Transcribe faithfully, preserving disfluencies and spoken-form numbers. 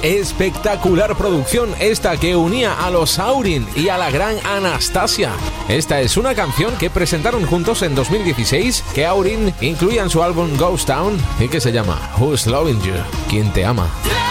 espectacular producción esta que unía a los Aurin y a la gran Anastasia. Esta es una canción que presentaron juntos en dos mil dieciséis, que Aurin incluía en su álbum Ghost Town y que se llama Who's Loving You? ¿Quién te ama?